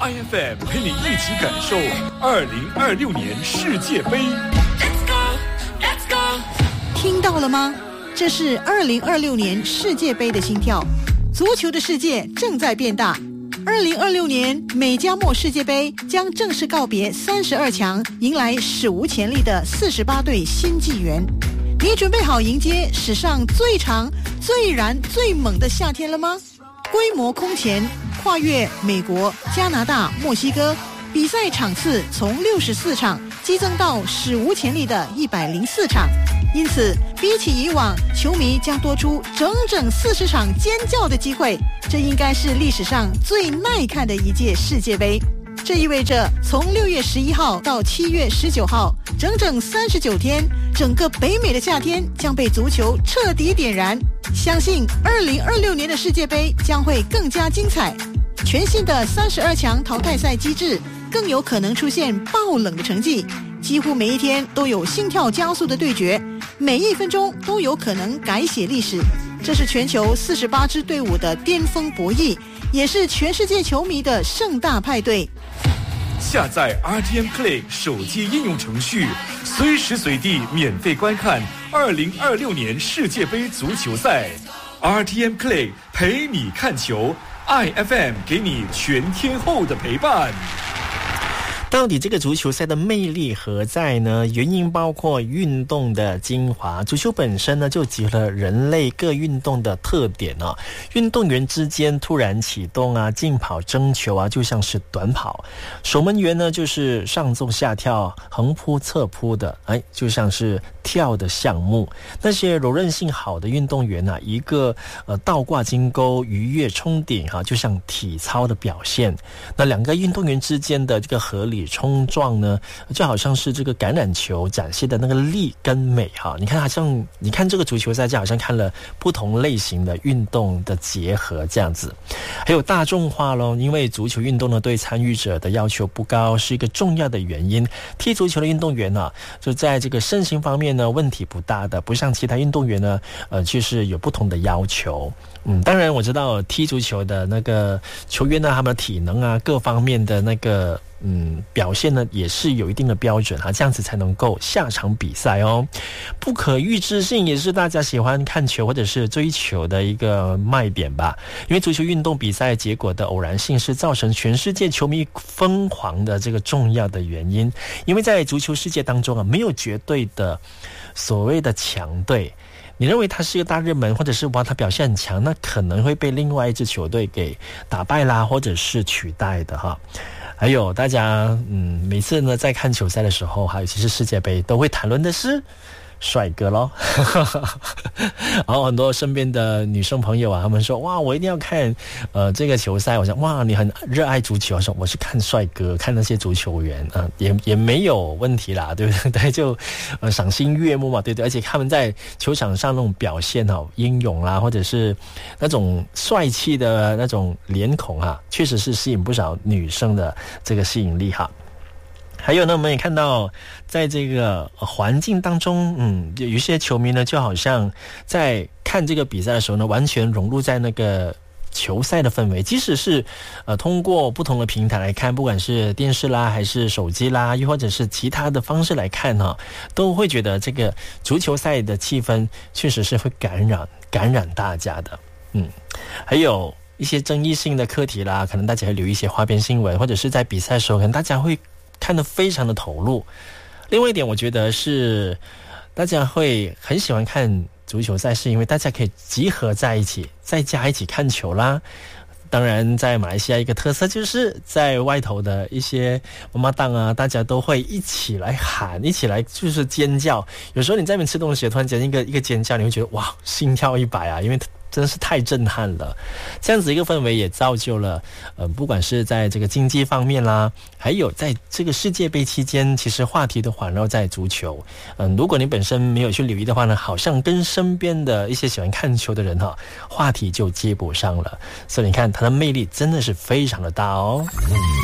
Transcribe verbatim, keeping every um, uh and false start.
I F M 陪你一起感受二零二六年世界杯。Let's go, let's go。听到了吗？这是二零二六年世界杯的心跳。足球的世界正在变大。二零二六年美加墨世界杯将正式告别三十二强，迎来史无前例的四十八队新纪元。你准备好迎接史上最长、最燃、最猛的夏天了吗？规模空前，跨越美国、加拿大、墨西哥，比赛场次从六十四场激增到史无前例的一百零四场。因此，比起以往，球迷将多出整整四十场尖叫的机会。这应该是历史上最耐看的一届世界杯。这意味着从六月十一号到七月十九号，整整三十九天，整个北美的夏天将被足球彻底点燃。相信二零二六年的世界杯将会更加精彩。全新的三十二强淘汰赛机制更有可能出现爆冷的成绩，几乎每一天都有心跳加速的对决，每一分钟都有可能改写历史。这是全球四十八支队伍的巅峰博弈，也是全世界球迷的盛大派对。 下载 R T M Play 手机应用程序，随时随地免费观看二零二六年世界杯足球赛。R T M Play 陪你看球， I F M 给你全天候的陪伴。 到底这个足球赛的魅力何在呢？原因包括运动的精华，足球本身呢就集合了人类各运动的特点啊。运动员之间突然启动啊，竞跑争球啊，就像是短跑；守门员呢就是上纵下跳、横扑侧扑的，哎，就像是跳的项目。那些柔韧性好的运动员啊，一个呃倒挂金钩、鱼跃冲顶啊，就像体操的表现。那两个运动员之间的这个合理冲撞呢，就好像是这个橄榄球展现的那个力跟美哈。你看好像你看这个足球赛就好像看了不同类型的运动的结合这样子。还有大众化咯，因为足球运动呢对参与者的要求不高，是一个重要的原因。踢足球的运动员呢、啊，就在这个身形方面呢问题不大的，不像其他运动员呢呃就是有不同的要求。嗯，当然我知道踢足球的那个球员呢，他们的体能啊各方面的那个嗯，表现呢也是有一定的标准啊，这样子才能够下场比赛哦。不可预知性也是大家喜欢看球或者是追求的一个卖点吧。因为足球运动比赛结果的偶然性是造成全世界球迷疯狂的这个重要的原因。因为在足球世界当中啊，没有绝对的所谓的强队。你认为他是一个大热门，或者是哇他表现很强，那可能会被另外一支球队给打败啦，或者是取代的哈。还有大家嗯，每次呢在看球赛的时候，还有其实世界杯都会谈论的是帅哥咯。然后很多身边的女生朋友啊，他们说哇我一定要看呃这个球赛。我想哇你很热爱足球，我说我是看帅哥，看那些足球员啊、呃，也也没有问题啦，对不对？就呃赏心悦目嘛，对对。而且他们在球场上那种表现哦，英勇啦，或者是那种帅气的那种脸孔啊，确实是吸引不少女生的这个吸引力哈。还有呢，我们也看到在这个环境当中，嗯，有一些球迷呢就好像在看这个比赛的时候呢，完全融入在那个球赛的氛围。即使是呃通过不同的平台来看，不管是电视啦还是手机啦，又或者是其他的方式来看哈、啊，都会觉得这个足球赛的气氛确实是会感染感染大家的。嗯，还有一些争议性的课题啦，可能大家会留一些花边新闻，或者是在比赛的时候可能大家会看得非常的投入。另外一点我觉得是大家会很喜欢看足球赛，是因为大家可以集合在一起，在家一起看球啦。当然在马来西亚一个特色就是在外头的一些妈妈档啊，大家都会一起来喊，一起来就是尖叫。有时候你在那边吃东西，突然间一个一个尖叫，你会觉得哇心跳一百啊，因为真的是太震撼了。这样子一个氛围也造就了呃，不管是在这个经济方面啦，还有在这个世界杯期间，其实话题都环绕在足球。嗯、呃，如果你本身没有去留意的话呢，好像跟身边的一些喜欢看球的人哈，话题就接不上了。所以你看它的魅力真的是非常的大哦。